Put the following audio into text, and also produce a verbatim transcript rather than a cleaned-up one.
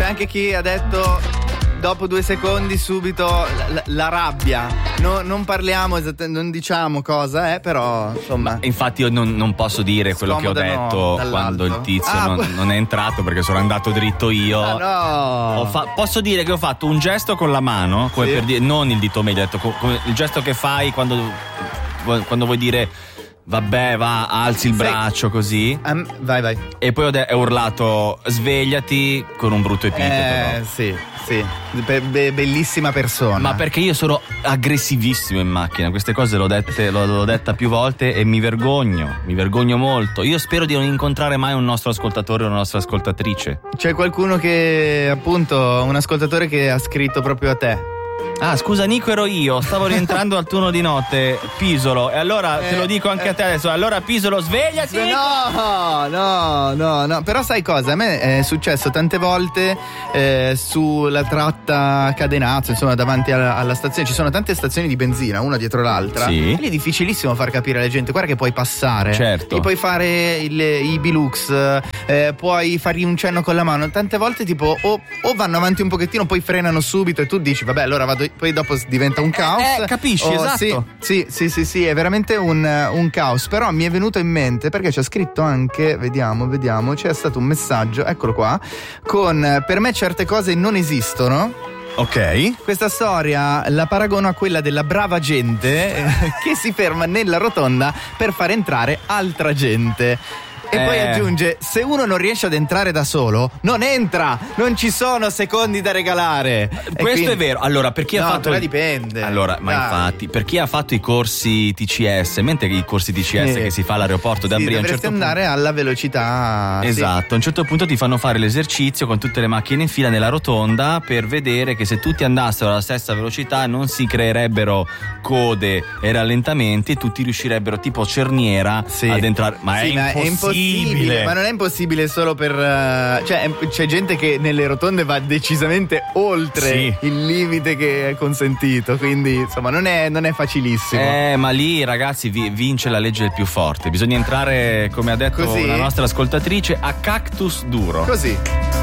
c'è anche chi ha detto dopo due secondi subito la, la rabbia. No, non parliamo esattamente, non diciamo cosa è, però insomma. Infatti io non, non posso dire quello che ho detto quando il tizio ah, non, non è entrato, perché sono andato dritto io. Ah, no. Ho fa- posso dire che ho fatto un gesto con la mano, come sì. per dire, non il dito medio, ho detto come il gesto che fai quando, quando vuoi dire vabbè, va, alzi il braccio, sì. Così. Um, vai, vai. E poi ho, de- ho urlato svegliati con un brutto epiteto. Eh, no? sì, sì. Be- be- bellissima persona. Ma perché io sono aggressivissimo in macchina, queste cose l'ho dette, l'ho, l'ho detta più volte e mi vergogno, mi vergogno molto. Io spero di non incontrare mai un nostro ascoltatore o una nostra ascoltatrice. C'è qualcuno che, appunto, un ascoltatore che ha scritto proprio a te. Ah, scusa Nico, ero io, stavo rientrando al turno di notte, Pisolo, e allora eh, te lo dico anche eh, a te adesso, allora Pisolo svegliati! No, no, no, no, però sai cosa, a me è successo tante volte eh, sulla tratta Cadenazzo, insomma davanti alla, alla stazione, ci sono tante stazioni di benzina, una dietro l'altra, sì. E lì è difficilissimo far capire alla gente, guarda che puoi passare, certo. E puoi fare il, i Bilux, eh, puoi fargli un cenno con la mano, tante volte tipo o, o vanno avanti un pochettino, poi frenano subito e tu dici vabbè allora vado, poi dopo diventa un caos. Eh, capisci, oh, esatto. Sì, sì, sì, sì, sì, è veramente un, un caos. Però mi è venuto in mente perché c'è scritto anche, vediamo, vediamo, c'è stato un messaggio, eccolo qua, con per me certe cose non esistono. Ok. Questa storia la paragono a quella della brava gente eh, che si ferma nella rotonda per far entrare altra gente. E eh. poi aggiunge, se uno non riesce ad entrare da solo, non entra, non ci sono secondi da regalare. Questo quindi... è vero. Allora, per chi no, ha fatto però dipende. Allora, ma Dai. infatti, per chi ha fatto i corsi T C S, mentre i corsi T C S sì. che si fa all'aeroporto da sì, Ambria, dovresti a un certo andare punto... alla velocità. Esatto, sì. a un certo punto ti fanno fare l'esercizio con tutte le macchine in fila nella rotonda per vedere che se tutti andassero alla stessa velocità non si creerebbero code e rallentamenti e tutti riuscirebbero tipo cerniera sì. ad entrare. Ma, sì, è, ma impossibile. è impossibile. Ma non è impossibile solo per uh, cioè è, c'è gente che nelle rotonde va decisamente oltre sì. il limite che è consentito, quindi insomma non è, non è facilissimo. Eh, ma lì ragazzi vi, vince la legge del più forte. Bisogna entrare, come ha detto Così? la nostra ascoltatrice, a cactus duro. Così.